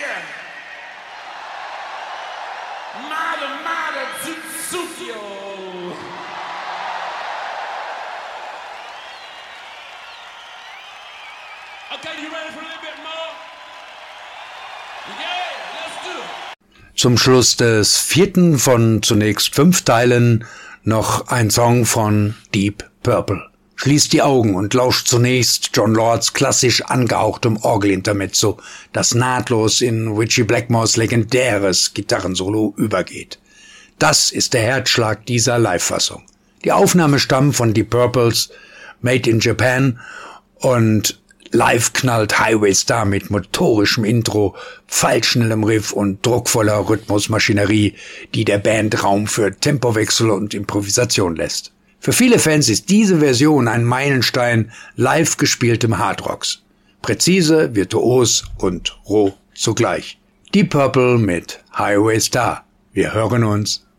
again. Mada Zuzufio. Okay, you ready for a little bit more? Yeah, let's do it. Zum Schluss des 4. von zunächst 5 Teilen noch ein Song von Deep Purple. Schließt die Augen und lauscht zunächst Jon Lords klassisch angehauchtem Orgelintermezzo, das nahtlos in Ritchie Blackmores legendäres Gitarrensolo übergeht. Das ist der Herzschlag dieser Live-Fassung. Die Aufnahme stammt von Deep Purples Made in Japan und live knallt Highway Star mit motorischem Intro, pfeilschnellem Riff und druckvoller Rhythmusmaschinerie, die der Band Raum für Tempowechsel und Improvisation lässt. Für viele Fans ist diese Version ein Meilenstein live gespieltem Hardrocks. Präzise, virtuos und roh zugleich. Deep Purple mit Highway Star. Wir hören uns.